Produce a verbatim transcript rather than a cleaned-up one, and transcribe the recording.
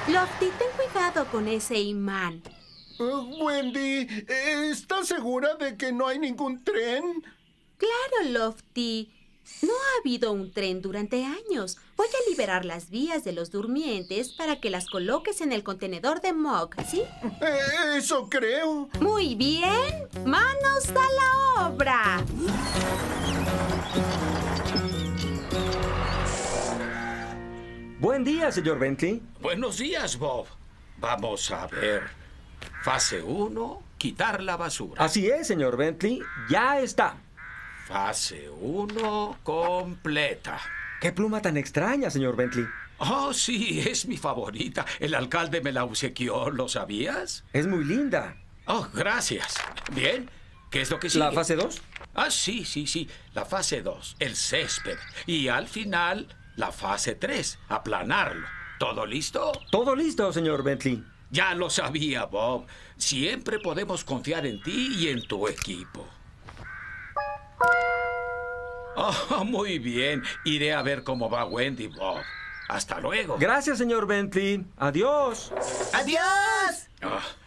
Lofty, ten cuidado con ese imán. Uh, Wendy, ¿estás segura de que no hay ningún tren? Claro, Lofty. No ha habido un tren durante años. Voy a liberar las vías de los durmientes para que las coloques en el contenedor de Mog, ¿sí? Eh, eso creo. Muy bien. ¡Manos a la obra! Buen día, señor Bentley. Buenos días, Bob. Vamos a ver. Fase uno, quitar la basura. Así es, señor Bentley. Ya está. Fase uno, completa. ¿Qué pluma tan extraña, señor Bentley? Oh, sí, es mi favorita. El alcalde me la obsequió, ¿lo sabías? Es muy linda. Oh, gracias. Bien, ¿qué es lo que sigue? ¿La fase dos? Ah, sí, sí, sí. La fase dos, el césped. Y al final, la fase tres, aplanarlo. ¿Todo listo? Todo listo, señor Bentley. Ya lo sabía, Bob. Siempre podemos confiar en ti y en tu equipo. Oh, muy bien. Iré a ver cómo va Wendy, Bob. Hasta luego. Gracias, señor Bentley. Adiós. ¡Adiós! Ah.